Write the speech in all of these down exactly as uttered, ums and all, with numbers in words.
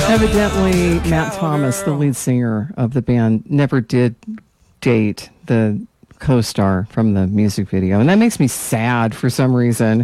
Evidently, Matt Thomas, the lead singer of the band, never did date the co-star from the music video. And that makes me sad for some reason.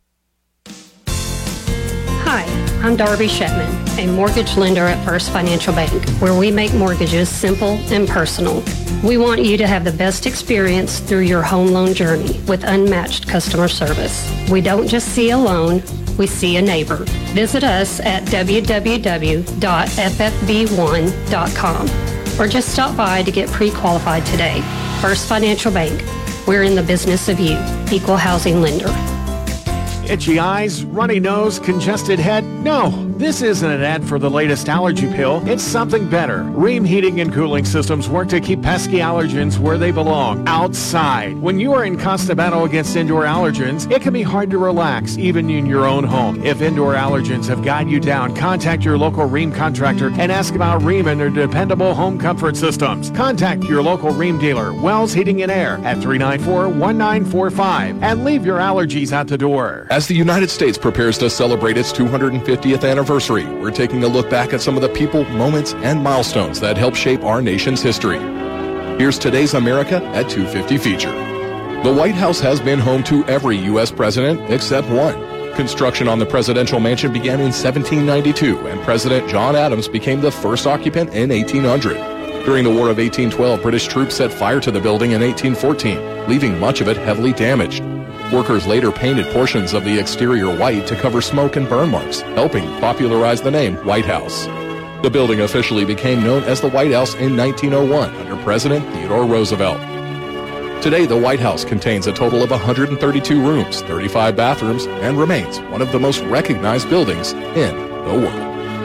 Hi, I'm Darby Shetman, a mortgage lender at First Financial Bank, where we make mortgages simple and personal. We want you to have the best experience through your home loan journey with unmatched customer service. We don't just see a loan, we see a neighbor. Visit us at w w w dot f f b one dot com or just stop by to get pre-qualified today. First Financial Bank, we're in the business of you, equal housing lender. Itchy eyes, runny nose, congested head? No, this isn't an ad for the latest allergy pill. It's something better. Rheem Heating and Cooling Systems work to keep pesky allergens where they belong, outside. When you are in constant battle against indoor allergens, it can be hard to relax, even in your own home. If indoor allergens have got you down, contact your local Rheem contractor and ask about Rheem and their dependable home comfort systems. Contact your local Rheem dealer, Wells Heating and Air, at three nine four, one nine four five, and leave your allergies at the door. As the United States prepares to celebrate its two hundred fiftieth anniversary, we're taking a look back at some of the people, moments, and milestones that helped shape our nation's history. Here's today's America at two fifty feature. The White House has been home to every U S president except one. Construction on the presidential mansion began in seventeen ninety-two, and President John Adams became the first occupant in eighteen hundred. During the War of eighteen twelve, British troops set fire to the building in eighteen fourteen, leaving much of it heavily damaged. Workers later painted portions of the exterior white to cover smoke and burn marks, helping popularize the name White House. The building officially became known as the White House in nineteen oh one under President Theodore Roosevelt. Today, the White House contains a total of one hundred thirty-two rooms, thirty-five bathrooms, and remains one of the most recognized buildings in the world.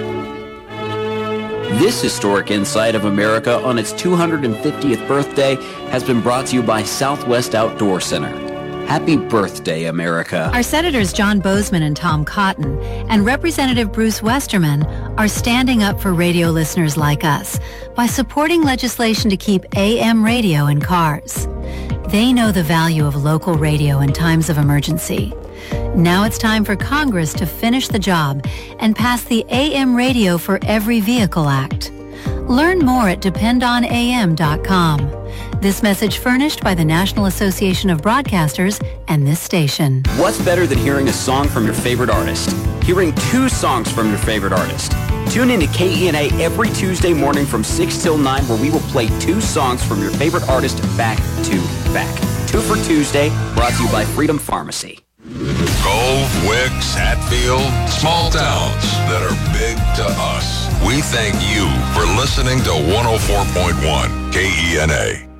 This historic insight of America on its two hundred fiftieth birthday has been brought to you by Southwest Outdoor Center. Happy birthday, America. Our Senators John Bozeman and Tom Cotton and Representative Bruce Westerman are standing up for radio listeners like us by supporting legislation to keep A M radio in cars. They know the value of local radio in times of emergency. Now it's time for Congress to finish the job and pass the A M Radio for Every Vehicle Act. Learn more at depend on a m dot com. This message furnished by the National Association of Broadcasters and this station. What's better than hearing a song from your favorite artist? Hearing two songs from your favorite artist. Tune in to K E N A every Tuesday morning from six till nine, where we will play two songs from your favorite artist back to back. Two for Tuesday, brought to you by Freedom Pharmacy. Gove, Wicks, Hatfield, small towns that are big to us. We thank you for listening to one oh four point one K E N A.